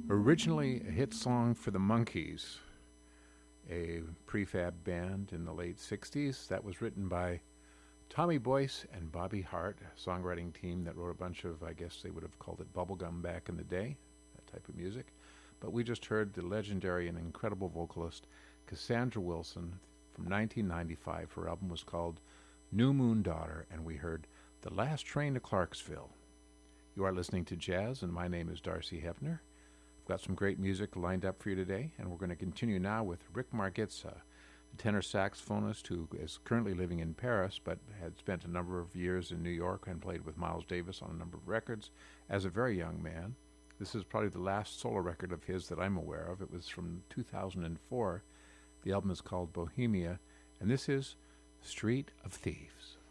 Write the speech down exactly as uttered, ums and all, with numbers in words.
Originally a hit song for the Monkees, a prefab band in the late sixties. That was written by Tommy Boyce and Bobby Hart, a songwriting team that wrote a bunch of, I guess they would have called it bubblegum back in the day, that type of music. But we just heard the legendary and incredible vocalist Cassandra Wilson from nineteen ninety-five. Her album was called New Moon Daughter, and we heard The Last Train to Clarksville. You are listening to Jazz, and my name is Darcy Hebner. I've got some great music lined up for you today, and we're going to continue now with Rick Margitza, a tenor saxophonist who is currently living in Paris but had spent a number of years in New York and played with Miles Davis on a number of records as a very young man. This is probably the last solo record of his that I'm aware of. It was from two thousand four. The album is called Bohemia, and this is Street of Thieves.